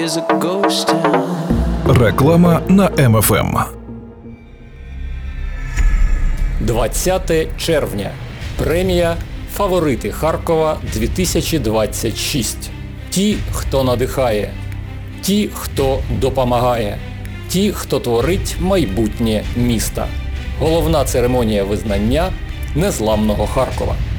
is a ghost town. Реклама на МФМ. 20 червня. Премія «Фаворити Харкова-2026». Ті, хто надихає. Ті, хто допомагає. Ті, хто творить майбутнє міста. Головна церемонія визнання незламного Харкова.